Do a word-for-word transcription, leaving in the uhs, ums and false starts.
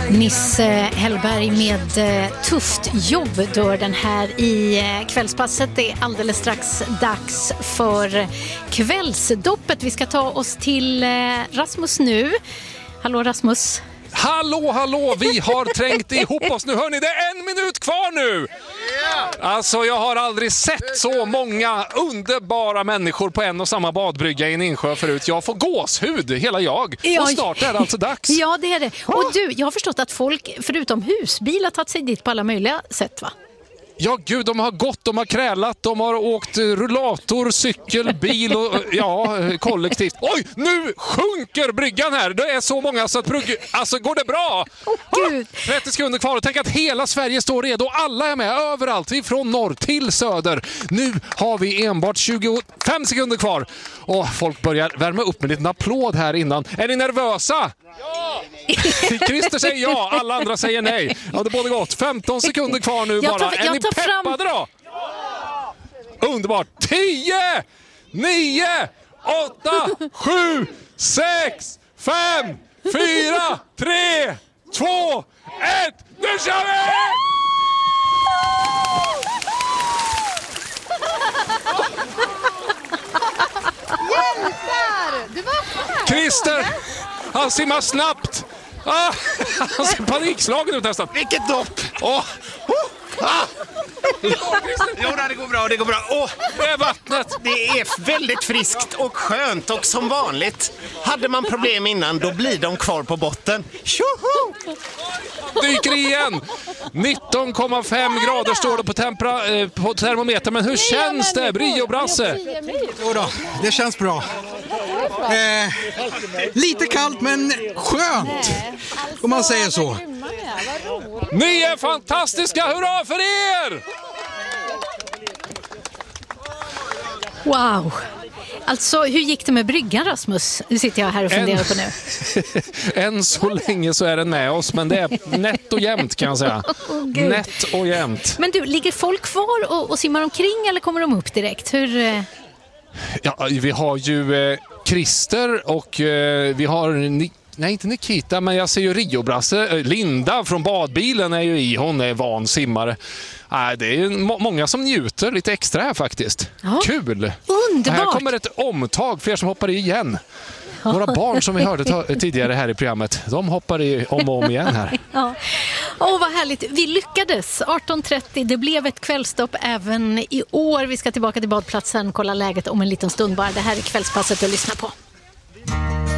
Nisse Hellberg med eh, tufft jobb då den här i eh, kvällspasset. Det är alldeles strax dags för kvällsdoppet. Vi ska ta oss till eh, Rasmus nu. Hallå Rasmus. Hallå, hallå, vi har trängt ihop oss nu. Hör ni, det är en minut kvar nu. Alltså, jag har aldrig sett så många underbara människor på en och samma badbrygga i en insjö förut. Jag får gåshud, hela jag. Och snart är det alltså dags. Ja, det är det. Och du, jag har förstått att folk, förutom husbil, har tagit sig dit på alla möjliga sätt, va? Ja, gud, de har gått, de har krälat, de har åkt rullator, cykel, bil och ja, kollektivt. Oj, nu sjunker bryggan här. Det är så många så att brygg... Alltså, går det bra? Åh, gud. trettio sekunder kvar och tänk att hela Sverige står redo. Alla är med, överallt, från norr till söder. Nu har vi enbart tjugofem sekunder kvar. Och folk börjar värma upp med en liten applåd här innan. Är ni nervösa? Ja! Christer säger ja, alla andra säger nej. Ja, det borde gått. femton sekunder kvar nu Jag tar- bara. jag Är ni tar fram- peppade då? Ja! Underbart. tio, nio, åtta, sju, sex, fem, fyra, tre, två, ett. Nu kör vi! Hjältar! Du var här! Christer, han simmar snabbt. Ah, han ser panikslagen ut nästan. Vilket dopp! Åh, Ah! Jo, det går bra, det går bra. Åh, det är vattnet. det är väldigt friskt och skönt och som vanligt. Hade man problem innan, då blir de kvar på botten. Tjoho! Dyker igen. nitton komma fem grader står det på, tempera, eh, på termometern. Men hur känns det, Brio Brasse? Jo då, det känns bra. Eh, lite kallt men skönt, om man säger så. Ni är fantastiska, hurra för er! Wow. Alltså, hur gick det med bryggan, Rasmus? Nu sitter jag här och funderar på nu. Än så länge så är den med oss, men det är nätt och jämnt kan jag säga. Åh, Gud. Nätt och jämnt. Men du, ligger folk kvar och, och simmar omkring eller kommer de upp direkt? Hur... eh, Ja, vi har ju eh, Christer och eh, vi har... Ni- Nej, inte Nikita, men jag ser ju Rio Brasse. Eh, Linda från badbilen är ju i. Hon är van simmare. Äh, det är ju må- många som njuter lite extra här faktiskt. Ja. Kul! Underbart! Här kommer ett omtag, fler som hoppar i igen. Några barn som vi hörde ta- tidigare här i programmet, de hoppar i om och om igen här. Ja. Åh, vad härligt. Vi lyckades. arton trettio, det blev ett kvällstopp även i år. Vi ska tillbaka till badplatsen, kolla läget om en liten stund bara. Det här är kvällspasset att lyssna på.